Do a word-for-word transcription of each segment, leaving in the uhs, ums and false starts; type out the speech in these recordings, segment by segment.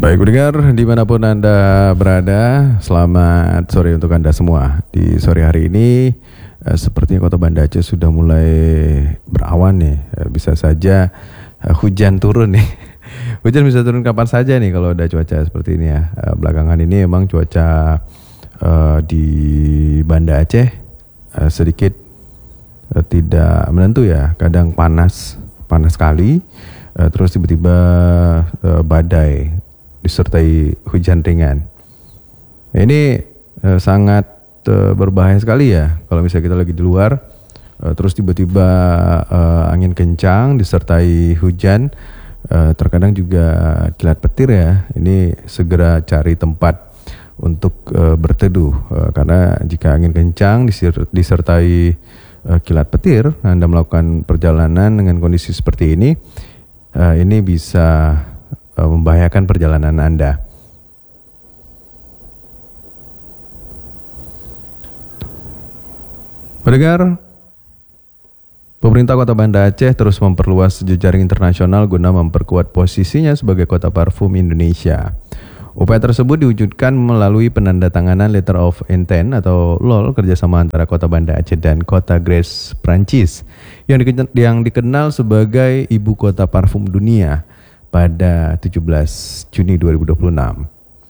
Baik pendengar, dimanapun Anda berada, selamat sore untuk Anda semua. Di sore hari ini, eh, sepertinya Kota Banda Aceh sudah mulai berawan nih. Eh, bisa saja eh, hujan turun nih. Hujan bisa turun kapan saja nih kalau ada cuaca seperti ini ya. Eh, belakangan ini emang cuaca eh, di Banda Aceh eh, sedikit eh, tidak menentu ya. Kadang panas, panas sekali. Eh, terus tiba-tiba eh, badai disertai hujan ringan. Ini eh, sangat eh, berbahaya sekali ya kalau misalnya kita lagi di luar, eh, terus tiba-tiba eh, angin kencang disertai hujan, eh, terkadang juga kilat petir ya. Ini segera cari tempat untuk eh, berteduh, eh, karena jika angin kencang diser- disertai eh, kilat petir, Anda melakukan perjalanan dengan kondisi seperti ini, eh, ini bisa membahayakan perjalanan Anda. Pendengar, pemerintah Kota Banda Aceh terus memperluas jejaring internasional guna memperkuat posisinya sebagai kota parfum Indonesia. Upaya tersebut diwujudkan melalui penandatanganan Letter of Intent atau L O L kerjasama antara Kota Banda Aceh dan Kota Grasse, Prancis, yang dikenal, yang dikenal sebagai Ibu Kota Parfum Dunia pada tujuh belas Juni dua ribu dua puluh enam.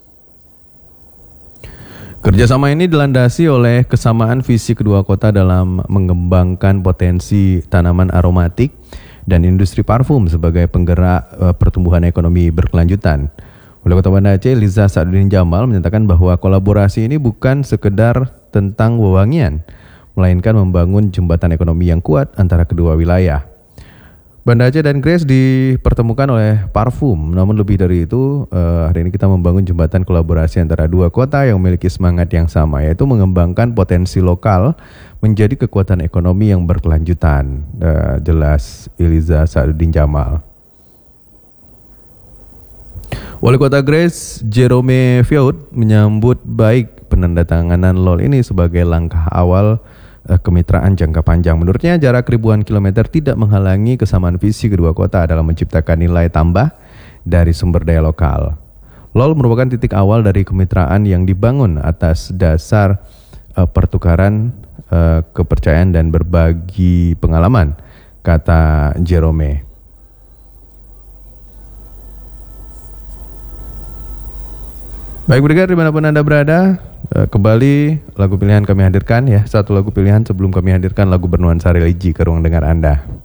Kerjasama ini dilandasi oleh kesamaan visi kedua kota dalam mengembangkan potensi tanaman aromatik dan industri parfum sebagai penggerak uh, pertumbuhan ekonomi berkelanjutan. Oleh Kota Banda Aceh, Liza Sa'duddin Jamal menyatakan bahwa kolaborasi ini bukan sekedar tentang wewangian, melainkan membangun jembatan ekonomi yang kuat antara kedua wilayah. Banda Aceh dan Grasse dipertemukan oleh parfum, namun lebih dari itu, uh, hari ini kita membangun jembatan kolaborasi antara dua kota yang memiliki semangat yang sama, yaitu mengembangkan potensi lokal menjadi kekuatan ekonomi yang berkelanjutan, uh, jelas Liza Sa'duddin Jamal. Wali Kota Grasse, Jerome Fiaud, menyambut baik penandatanganan L O L ini sebagai langkah awal kemitraan jangka panjang. Menurutnya, jarak ribuan kilometer tidak menghalangi kesamaan visi kedua kota dalam menciptakan nilai tambah dari sumber daya lokal. L O L merupakan titik awal dari kemitraan yang dibangun atas dasar uh, pertukaran uh, kepercayaan dan berbagi pengalaman, kata Jerome. Baik pendengar, dimanapun Anda berada, kembali lagu pilihan kami hadirkan ya. Satu lagu pilihan sebelum kami hadirkan lagu bernuansa religi ke ruang dengar Anda.